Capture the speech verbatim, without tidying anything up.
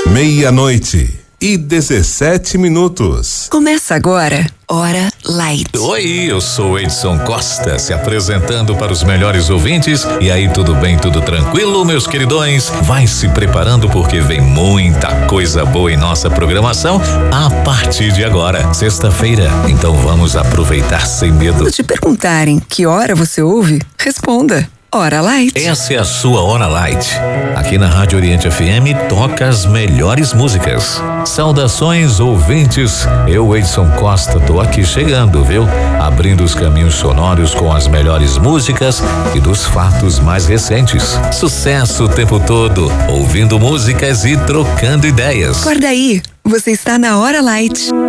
Meia-noite e dezessete minutos. Começa agora, Hora Light. Oi, eu sou Edson Costa, se apresentando para os melhores ouvintes. E aí, tudo bem, tudo tranquilo, meus queridões? Vai se preparando porque vem muita coisa boa em nossa programação a partir de agora, sexta-feira. Então vamos aproveitar sem medo. Quando te perguntarem que hora você ouve, responda. Hora Light. Essa é a sua Hora Light. Aqui na Rádio Oriente F M toca as melhores músicas. Saudações, ouvintes. Eu, Edson Costa, tô aqui chegando, viu? Abrindo os caminhos sonoros com as melhores músicas e dos fatos mais recentes. Sucesso o tempo todo, ouvindo músicas e trocando ideias. Acorda aí, você está na Hora Light.